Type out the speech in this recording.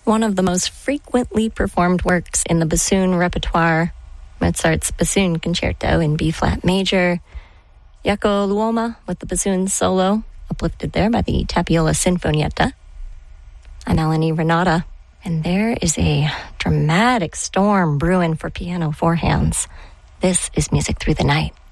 one of the most frequently performed works in the bassoon repertoire, Mozart's Bassoon Concerto in B-flat major, Jaakko Luoma with the bassoon solo, uplifted there by the Tapiola Sinfonietta. I'm Eleni Renata, and there is a dramatic storm brewing for piano four hands. This is Music Through the Night.